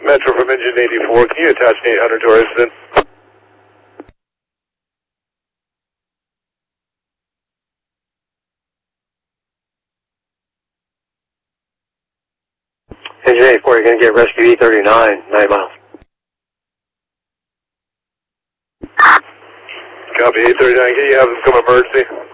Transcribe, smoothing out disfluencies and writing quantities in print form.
Metro from engine 84. Can you attach an 800 to our incident? Engine 84, you're going to get rescue E39, 9 miles. Copy, 839. Can you have them come emergency?